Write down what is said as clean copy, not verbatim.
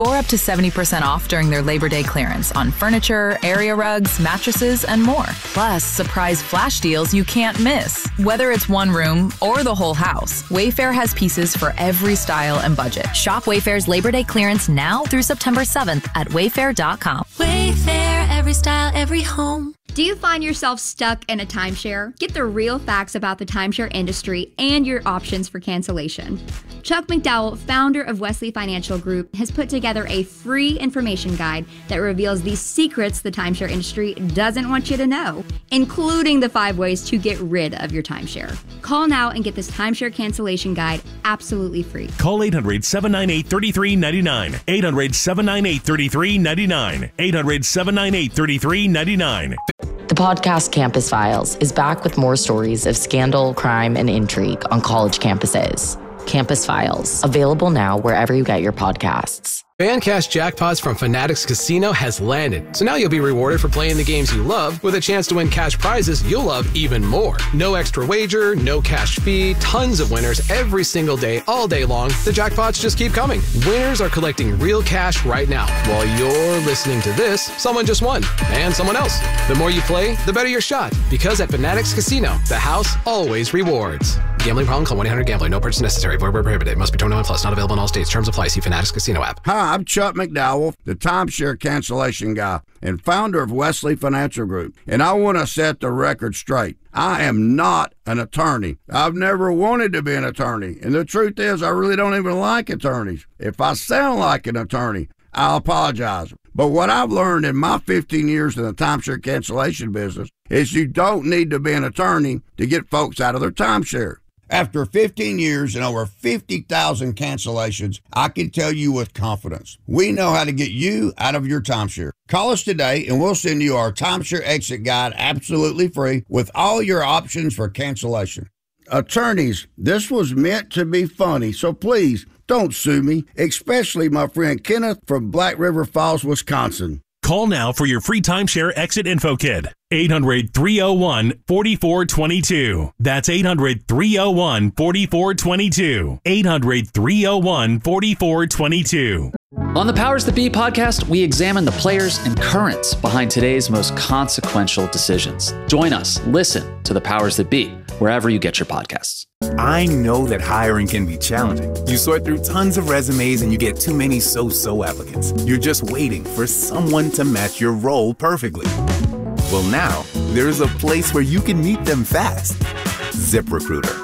or up to 70% off during their Labor Day clearance on furniture, area rugs, mattresses, and more. Plus, surprise flash deals you can't miss. Whether it's one room or the whole house, Wayfair has pieces for every style and budget. Shop Wayfair's Labor Day clearance now through September 7th at wayfair.com. Wayfair, every style, every home. Do you find yourself stuck in a timeshare? Get the real facts about the timeshare industry and your options for cancellation. Chuck McDowell, founder of Wesley Financial Group, has put together a free information guide that reveals the secrets the timeshare industry doesn't want you to know, including the 5 ways to get rid of your timeshare. Call now and get this timeshare cancellation guide absolutely free. Call 800-798-3399. 800-798-3399. 800-798-3399. The podcast Campus Files is back with more stories of scandal, crime, and intrigue on college campuses. Campus Files, available now wherever you get your podcasts. FanCash Jackpots from Fanatics Casino has landed, so now you'll be rewarded for playing the games you love with a chance to win cash prizes you'll love even more. No extra wager, no cash fee, tons of winners every single day, all day long. The jackpots just keep coming. Winners are collecting real cash right now. While you're listening to this, someone just won, and someone else. The more you play, the better your shot, because at Fanatics Casino, the house always rewards. Gambling problem? Call 1-800-GAMBLER. No purchase necessary. Void where prohibited. Must be 21 plus. Not available in all states. Terms apply. See Fanatics Casino app. Hi, I'm Chuck McDowell, the timeshare cancellation guy and founder of Wesley Financial Group. And I want to set the record straight. I am not an attorney. I've never wanted to be an attorney. And the truth is, I really don't even like attorneys. If I sound like an attorney, I apologize. But what I've learned in my 15 years in the timeshare cancellation business is you don't need to be an attorney to get folks out of their timeshare. After 15 years and over 50,000 cancellations, I can tell you with confidence, we know how to get you out of your timeshare. Call us today and we'll send you our timeshare exit guide absolutely free with all your options for cancellation. Attorneys, this was meant to be funny, so please don't sue me, especially my friend Kenneth from Black River Falls, Wisconsin. Call now for your free timeshare exit info kit. 800-301-4422. That's 800-301-4422. 800-301-4422. On the Powers That Be podcast, we examine the players and currents behind today's most consequential decisions. Join us. Listen to the Powers That Be wherever you get your podcasts. I know that hiring can be challenging. You sort through tons of resumes and you get too many so-so applicants. You're just waiting for someone to match your role perfectly. Well, now there's a place where you can meet them fast. ZipRecruiter.